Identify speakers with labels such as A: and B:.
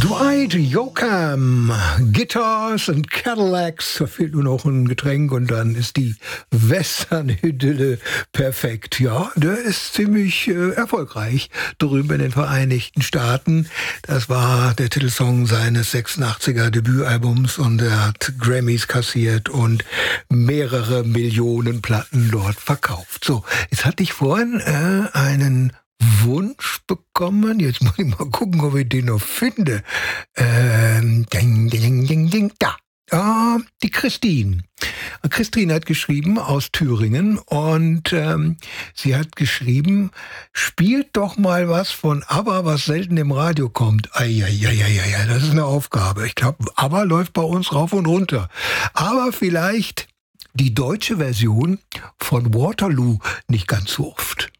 A: Dwight Yoakam, Guitars and Cadillacs, da fehlt nur noch ein Getränk und dann ist die Western-Idylle perfekt. Ja, der ist ziemlich erfolgreich drüben in den Vereinigten Staaten. Das war der Titelsong seines 86er Debütalbums und er hat Grammys kassiert und mehrere Millionen Platten dort verkauft. So, jetzt hatte ich vorhin einen Wunsch bekommen. Jetzt muss ich mal gucken, ob ich den noch finde. Ding, ding, ding, ding, da. Die Christine. Christine hat geschrieben aus Thüringen und sie hat geschrieben, spielt doch mal was von ABBA, was selten im Radio kommt. Eieieiei, das ist eine Aufgabe. Ich glaube, ABBA läuft bei uns rauf und runter. Aber vielleicht die deutsche Version von Waterloo nicht ganz so oft.